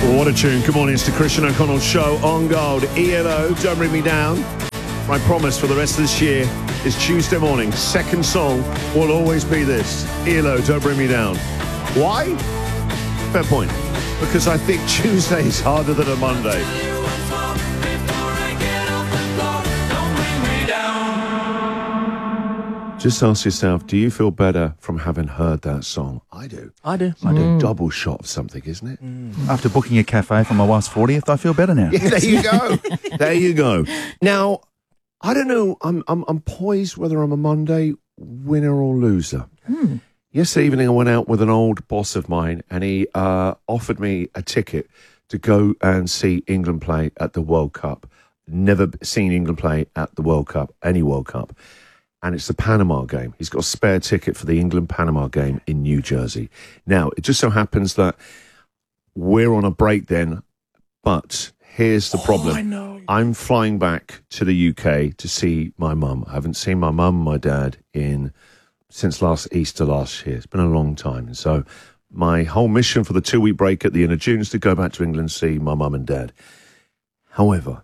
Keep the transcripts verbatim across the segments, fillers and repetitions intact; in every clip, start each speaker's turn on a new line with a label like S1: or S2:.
S1: What a tune. Good morning. It's the Christian O'Connell Show on Gold. E L O, Don't Bring Me Down. My promise for the rest of this year is Tuesday morning. Second song will always be this. E L O, Don't Bring Me Down. Why? Fair point. Because I think Tuesday is harder than a Monday. Just ask yourself, do you feel better from having heard that song? I do.
S2: I do.
S1: I do.
S2: Mm.
S1: Double shot of something, isn't it?
S3: Mm. After booking a cafe for my wife's fortieth, I feel better now.
S1: Yeah, there you go. There you go. Now, I don't know. I'm I'm I'm poised whether I'm a Monday winner or loser.
S2: Mm.
S1: Yesterday evening, I went out with an old boss of mine, and he uh, offered me a ticket to go and see England play at the World Cup. Never seen England play at the World Cup, any World Cup. And it's the Panama game. He's got a spare ticket for the England-Panama game in New Jersey. Now, it just so happens that we're on a break then, but here's the problem.
S2: Oh, I know.
S1: I'm flying back to the U K to see my mum. I haven't seen my mum and my dad in since last Easter last year. It's been a long time. And so my whole mission for the two-week break at the end of June is to go back to England and see my mum and dad. However,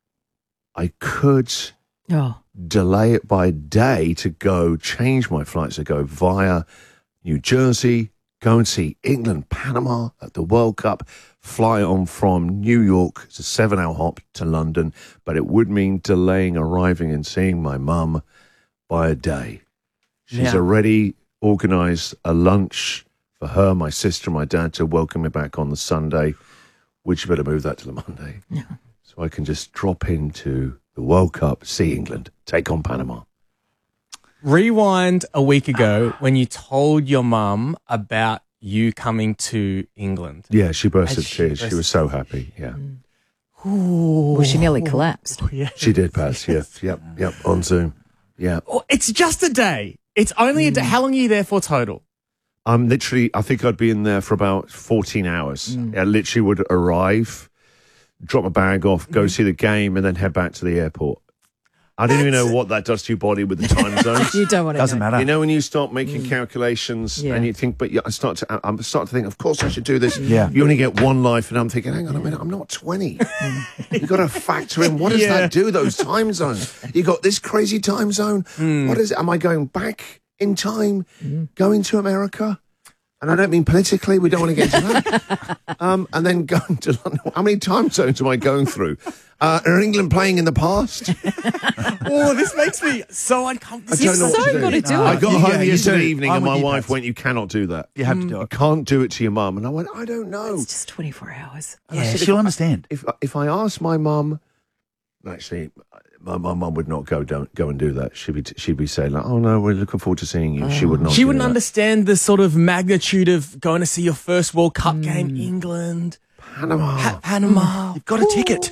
S1: I could...
S4: Oh.
S1: delay it by a day to go change my flights to go via New Jersey, go and see England, Panama at the World Cup, fly on from New York, it's a seven-hour hop to London, but it would mean delaying arriving and seeing my mum by a day. She's
S2: Yeah.
S1: already organised a lunch for her, my sister, and my dad to welcome me back on the Sunday. Would you better move that to the Monday?
S4: Yeah.
S1: So I can just drop into the World Cup, see England, take on Panama.
S2: Rewind a week ago when you told your mum about you coming to England.
S1: Yeah, she burst
S2: And
S1: into
S2: she
S1: tears. She
S2: burst-
S1: was so happy. Yeah,
S4: Well, she nearly collapsed.
S2: Yeah.
S1: she did pass. Yeah, yep, yep. On Zoom. Yeah,
S2: Oh, it's just a day. It's only a day. How long are you there for total?
S1: I'm literally. I think I'd be in there for about fourteen hours. I literally would arrive, drop my bag off, go see the game, and then head back to the airport. I don't even know what that does to your body with the time zones.
S4: You don't want to
S3: Doesn't
S4: know.
S3: matter.
S1: You know, when you start making calculations
S4: Yeah.
S1: and you think, but yeah, I start to, I'm start to think, of course I should do this.
S3: Yeah.
S1: You only get one life, and I'm thinking, hang on a minute, I'm not twenty. You've got to factor in, what does
S2: Yeah.
S1: that do, those time zones? You got this crazy time zone. What is it? Am I going back in time, going to America? And I don't mean politically, we don't want to get into that. um, and then going to London. How many time zones am I going through? Uh, are England playing in the past?
S2: Oh, this makes me so uncomfortable.
S1: I don't know
S4: so
S1: what to do.
S4: gotta do
S1: I
S4: it.
S1: got
S3: Yeah,
S1: home
S3: you
S1: yesterday
S3: do.
S1: evening
S3: I'm
S1: and my
S3: with you,
S1: wife
S3: Pat.
S1: went, you cannot do that.
S3: You have to do
S1: You
S3: it.
S1: can't do it to your mum. And I went, I don't know.
S4: It's just twenty-four hours.
S1: And I
S3: Yeah,
S1: said,
S3: she'll
S1: if I-
S3: understand.
S1: If, if I asked my mum, actually, my my mum would not go don't go and do that. She'd be she'd be saying like, oh no, we're looking forward to seeing you. She would not.
S2: She
S1: do
S2: wouldn't
S1: that.
S2: understand the sort of magnitude of going to see your first World Cup game, England,
S1: Panama,
S2: Pa- Panama.
S3: You've got a ticket.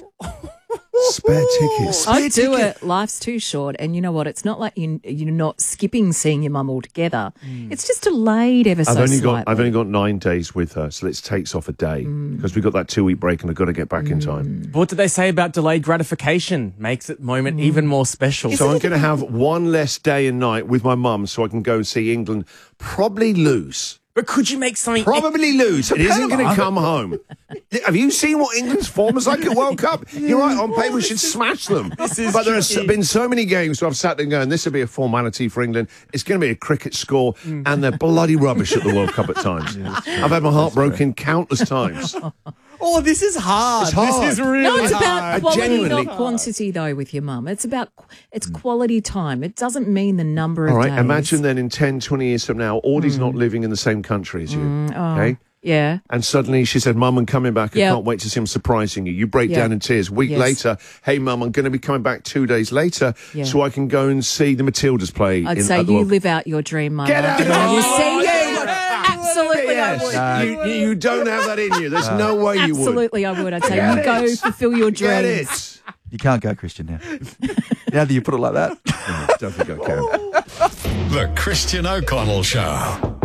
S1: spare tickets.
S4: I'd do
S3: ticket.
S4: it. Life's too short. And you know what? It's not like you, you're not skipping seeing your mum altogether. It's just delayed ever
S1: I've
S4: so
S1: only
S4: slightly.
S1: got I've only got nine days with her, so it takes off a day because we got that two week break and I've got to get back in time.
S2: What did they say about delayed gratification? Makes it moment even more special.
S1: So I'm going to have one less day and night with my mum, so I can go and see England. Probably lose.
S2: But could you make something...
S1: Probably lose. It isn't going to come home. Have you seen what England's form is like at World Cup? You're right, on paper we should smash them.
S2: is
S1: But there have
S2: tricky.
S1: been so many games where I've sat there going, this would be a formality for England. It's going to be a cricket score, and they're bloody rubbish at the World Cup at times. I've had my heart broken countless times.
S2: Oh, this is hard.
S1: It's hard.
S2: This is really
S4: No, it's
S2: hard.
S4: about quality,
S1: genuinely-
S4: not quantity, though, with your mum. It's about it's quality time. It doesn't mean the number of
S1: All right,
S4: days.
S1: imagine then in ten, twenty years from now, Audie's not living in the same country as you. Okay?
S4: Yeah.
S1: And suddenly she said, Mum, I'm coming back. I
S4: Yeah.
S1: can't wait to see him surprising you. You break
S4: Yeah.
S1: down in tears. A week
S4: Yes.
S1: later, hey, Mum, I'm going to be coming back two days later
S4: Yeah.
S1: so I can go and see the Matildas play.
S4: I'd
S1: in,
S4: say
S1: at the
S4: you
S1: World-
S4: live out your dream, Mum.
S1: Get out of
S4: You
S1: here.
S4: see,
S1: Yeah,
S4: you would.
S1: yeah.
S4: Absolutely, I would.
S1: Yes. You, you, you don't have that in you. There's no way you would.
S4: Absolutely, I would. I'd say
S1: Get
S4: you go
S1: it.
S4: fulfill your
S1: Get
S4: dreams.
S1: it.
S3: You can't go, Christian, now. Now that you put it like that.
S1: No, don't think I can.
S5: The Christian O'Connell Show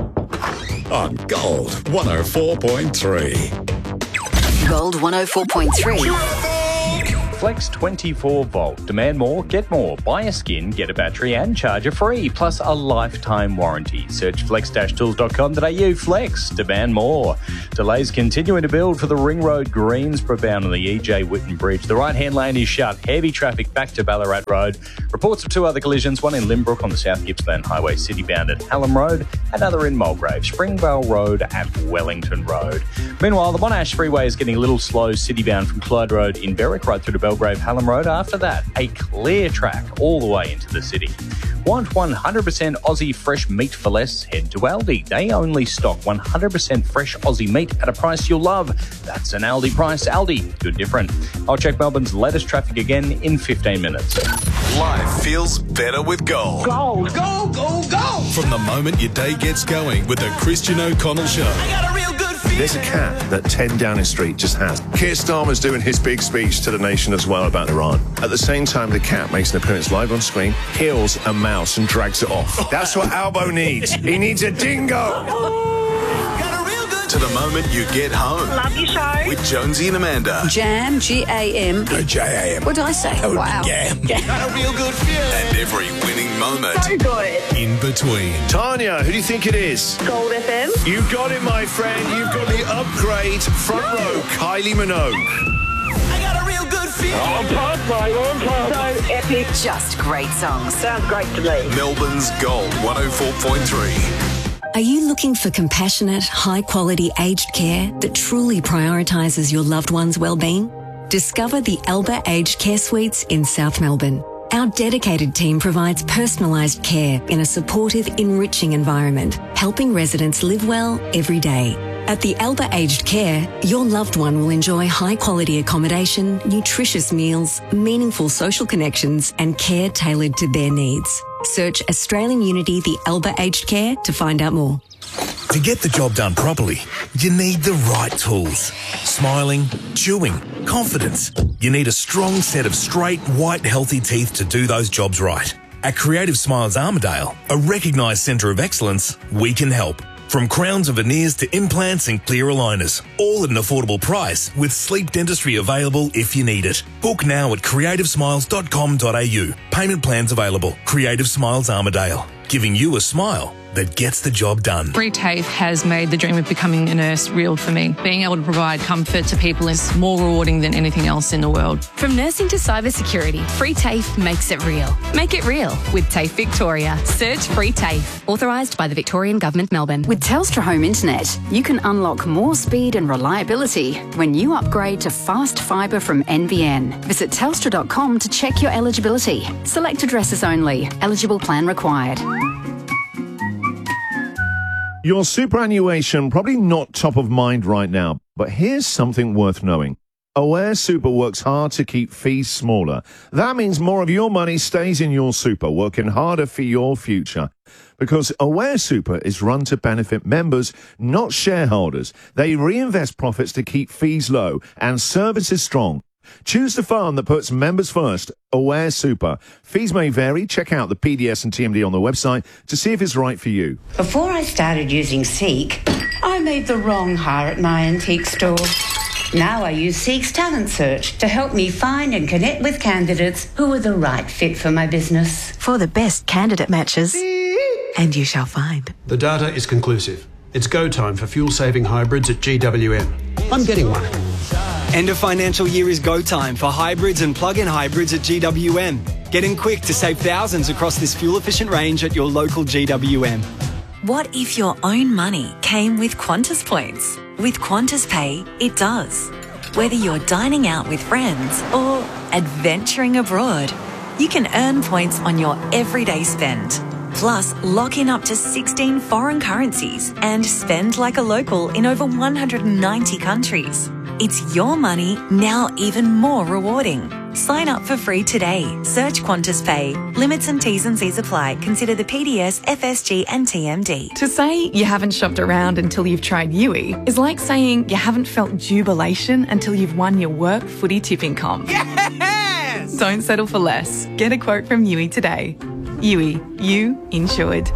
S5: on Gold one oh four point three.
S6: Gold one oh four point three. Flex twenty-four volt. Demand more, get more. Buy a skin, get a battery and charger free, plus a lifetime warranty. Search flex dash tools dot com dot a u. Flex. Demand more. Delays continuing to build for the Ring Road Greensboro bound on the E J Whitten Bridge. The right-hand lane is shut. Heavy traffic back to Ballarat Road. Reports of two other collisions, one in Limbrook on the South Gippsland Highway City bound at Hallam Road, another in Mulgrave, Springvale Road at Wellington Road. Meanwhile, the Monash Freeway is getting a little slow city bound from Clyde Road in Berwick right through to Belgrave Hallam Road. After that, a clear track all the way into the city. Want one hundred percent Aussie fresh meat for less? Head to Aldi. They only stock one hundred percent fresh Aussie meat at a price you'll love. That's an Aldi price. Aldi, good different. I'll check Melbourne's latest traffic again in fifteen minutes.
S5: Life feels better with Gold.
S7: Gold, go, go, go!
S5: From the moment your day gets going with the Christian O'Connell Show.
S7: I got a real good feeling.
S1: There's a cat that ten Downing Street just has. Keir Starmer's doing his big speech to the nation as well about Iran. At the same time, the cat makes an appearance live on screen, kills a mouse and drags it off. That's what Albo needs. He needs a dingo.
S5: To the moment you get home.
S8: Love your show.
S5: With Jonesy and Amanda.
S8: Jam, G A M.
S5: No, J A M.
S8: What did I say?
S5: That would
S8: Wow.
S5: be Gam.
S7: Got a real good feeling.
S5: And every winning moment
S8: So good.
S5: in between.
S1: Tanya, who do you think it is?
S8: Gold F M.
S1: You got it, my friend. You've got the upgrade front row, Kylie Minogue.
S7: I got a real good feeling.
S8: I'm pumped, mate. I'm pumped. So epic. Just great songs. Sounds great to me.
S5: Melbourne's Gold one oh four point three.
S9: Are you looking for compassionate, high-quality aged care that truly prioritises your loved one's well-being? Discover the Elba Aged Care Suites in South Melbourne. Our dedicated team provides personalised care in a supportive, enriching environment, helping residents live well every day. At the Elba Aged Care, your loved one will enjoy high-quality accommodation, nutritious meals, meaningful social connections, and care tailored to their needs. Search Australian Unity The Elba Aged Care to find out more.
S10: To get the job done properly, you need the right tools. Smiling, chewing, confidence. You need a strong set of straight, white, healthy teeth to do those jobs right. At Creative Smiles Armidale, a recognised centre of excellence, we can help. From crowns and veneers to implants and clear aligners, all at an affordable price with sleep dentistry available if you need it. Book now at creative smiles dot com dot a u. Payment plans available. Creative Smiles Armidale, giving you a smile that gets the job done.
S11: Free TAFE has made the dream of becoming a nurse real for me. Being able to provide comfort to people is more rewarding than anything else in the world.
S12: From nursing to cybersecurity, Free TAFE makes it real. Make it real with TAFE Victoria. Search Free TAFE. Authorised by the Victorian Government, Melbourne.
S13: With Telstra Home Internet, you can unlock more speed and reliability when you upgrade to fast fibre from N B N. Visit telstra dot com to check your eligibility. Select addresses only. Eligible plan required.
S1: Your superannuation probably not top of mind right now, but here's something worth knowing. Aware Super works hard to keep fees smaller. That means more of your money stays in your super, working harder for your future. Because Aware Super is run to benefit members, not shareholders. They reinvest profits to keep fees low and services strong. Choose the fund that puts members first. Aware Super. Fees may vary. Check out the P D S and T M D on the website to see if it's right for you.
S14: Before I started using Seek, I made the wrong hire at my antique store. Now I use Seek's Talent Search to help me find and connect with candidates who are the right fit for my business.
S15: For the best candidate matches, and you shall find.
S16: The data is conclusive. It's go time for fuel-saving hybrids at G W M. I'm getting one.
S17: End of financial year is go time for hybrids and plug-in hybrids at G W M. Get in quick to save thousands across this fuel-efficient range at your local G W M.
S18: What if your own money came with Qantas points? With Qantas Pay, it does. Whether you're dining out with friends or adventuring abroad, you can earn points on your everyday spend. Plus, lock in up to sixteen foreign currencies and spend like a local in over one hundred ninety countries. It's your money, now even more rewarding. Sign up for free today. Search Qantas Pay. Limits and T's and C's apply. Consider the P D S, F S G and T M D.
S19: To say you haven't shopped around until you've tried Yui is like saying you haven't felt jubilation until you've won your work footy tipping comp. Yes! Don't settle for less. Get a quote from Yui today. Yui, you insured.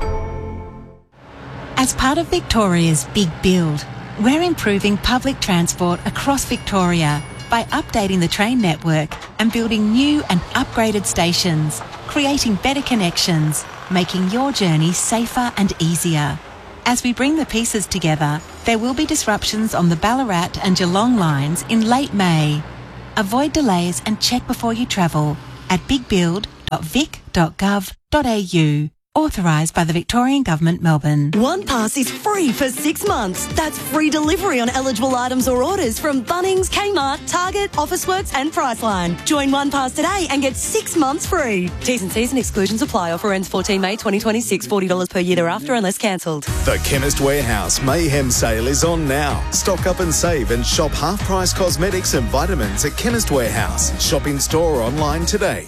S20: As part of Victoria's Big Build, we're improving public transport across Victoria by updating the train network and building new and upgraded stations, creating better connections, making your journey safer and easier. As we bring the pieces together, there will be disruptions on the Ballarat and Geelong lines in late May. Avoid delays and check before you travel at big build dot vic dot gov dot a u. Authorised by the Victorian Government, Melbourne.
S21: OnePass is free for six months. That's free delivery on eligible items or orders from Bunnings, Kmart, Target, Officeworks and Priceline. Join OnePass today and get six months free. T's and C's and exclusions apply. Offer ends fourteen May twenty twenty-six. forty dollars per year thereafter unless cancelled.
S22: The Chemist Warehouse Mayhem Sale is on now. Stock up and save and shop half-price cosmetics and vitamins at Chemist Warehouse. Shop in store or online today.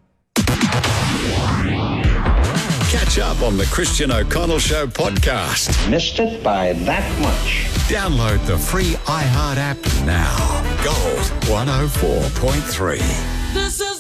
S5: Catch up on the Christian O'Connell Show podcast.
S23: Missed it by that much.
S5: Download the free iHeart app now. Gold one oh four point three.